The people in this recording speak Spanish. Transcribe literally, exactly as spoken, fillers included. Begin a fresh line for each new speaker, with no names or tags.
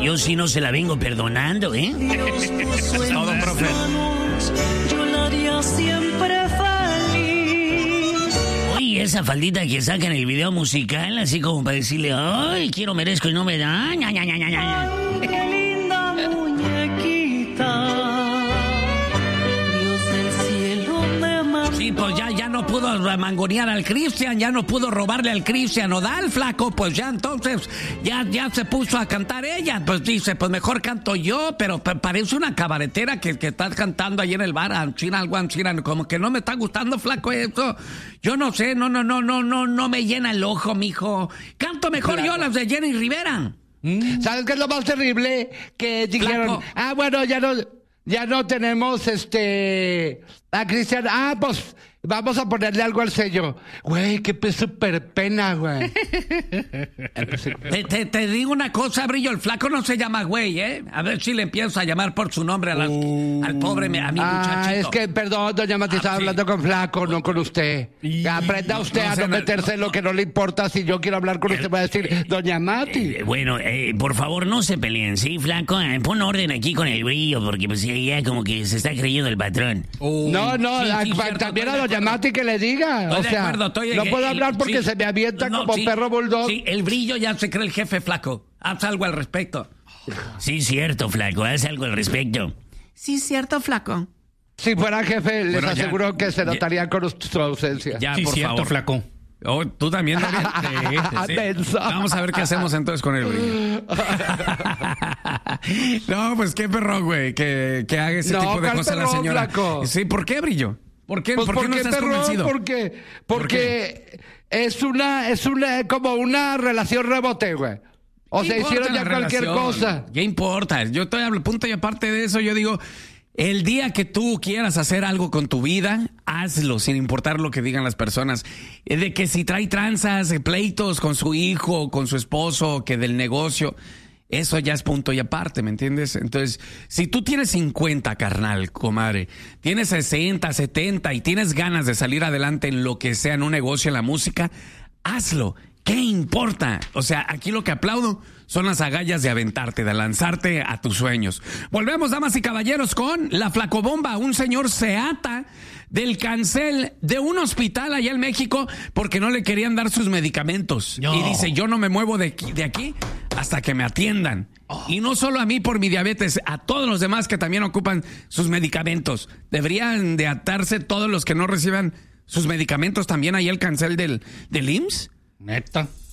yo sí no se la vengo perdonando, ¿eh?
Es todo, profe.
Yo la haría siempre feliz.
Oye, esa faldita que saca en el video musical, así como para decirle, ay, quiero, merezco y no me da. Ña, ña, ña, ña, ña.
Ay, qué linda muñequita. Dios del cielo me mandó.
Sí, pues ya, ya no pudo mangonear al Cristian, ya no pudo robarle al Cristian Nodal, flaco, pues ya entonces, ya, ya se puso a cantar ella, pues dice, pues mejor canto yo, pero pa- parece una cabaretera que, que estás cantando ahí en el bar, Anchina, algo Anchina, como que no me está gustando, flaco, eso, yo no sé, no, no, no, no, no, no me llena el ojo, mijo, canto mejor
Claro.
yo las de Jenny Rivera.
¿Sabes qué es lo más terrible? Que dijeron,
Flaco.
ah, bueno, ya no, ya no tenemos este a Cristian. Ah, pues vamos a ponerle algo al sello. Güey, qué pe- súper pena, güey.
Te, te, te digo una cosa, Brillo, el flaco no se llama güey, ¿eh? A ver si le empiezo a llamar por su nombre a la- al pobre, me- a mi
Ah,
muchachito.
es que, perdón, doña Mati,
Ah,
estaba
sí.
hablando con Flaco, no con usted.
Y-
Aprenda usted
no,
a
se
no
me-
meterse en lo que no le importa. Si yo quiero hablar con usted, voy a decir, doña Mati.
Eh, bueno, eh, por favor, no se peleen, ¿sí, flaco? Eh, pon orden aquí con el Brillo, porque pues ya como que se está creyendo el patrón.
No, no,
Sí,
a-
sí, cierto,
también
estoy
a
de
doña
acuerdo.
Mati que le diga.
Estoy
o
de
sea,
acuerdo, estoy-
no
eh,
puedo
el-
hablar porque
sí.
se me avienta
No,
como
sí.
perro bulldog.
Sí, el Brillo ya se cree el jefe, flaco. Haz algo al respecto.
Sí, cierto, flaco, haz algo al respecto.
Sí, cierto, flaco.
Si fuera jefe, les
Bueno, ya-
aseguro que se
ya-
notaría con su ausencia.
Ya,
Sí,
por
cierto,
favor.
flaco.
Oh, tú también, David. Sí, sí, sí.
Menso.
Vamos a ver qué hacemos entonces con el Brillo. No, pues qué perro, güey, que, que haga ese
No,
tipo de
¿cuál
cosas la
perro,
señora.
flaco?
Sí, ¿por qué, Brillo? ¿Por qué,
Pues
¿por qué no estás
perro,
convencido?
porque,
¿Por
porque es una, es una, como una relación rebote, güey. O
¿Qué
sea,
importa
hicieron ya
la
cualquier
relación?
cosa.
¿Qué importa? Yo estoy al punto y aparte de eso, yo digo, el día que tú quieras hacer algo con tu vida, hazlo, sin importar lo que digan las personas. Eh, De que si trae tranzas, eh, pleitos con su hijo, con su esposo, que del negocio, eso ya es punto y aparte, ¿me entiendes? Entonces, si tú tienes cincuenta, carnal, comadre, tienes sesenta, setenta y tienes ganas de salir adelante en lo que sea, en un negocio, en la música, hazlo. ¿Qué importa? O sea, aquí lo que aplaudo son las agallas de aventarte, de lanzarte a tus sueños. Volvemos, damas y caballeros, con la flacobomba. Un señor se ata del cancel de un hospital allá en México porque no le querían dar sus medicamentos.
No.
Y dice, yo no me muevo de aquí, de aquí hasta que me atiendan. Y no solo a mí por mi diabetes, a todos los demás que también ocupan sus medicamentos. Deberían de atarse todos los que no reciban sus medicamentos también ahí el cancel del, del I M S S.
Neta.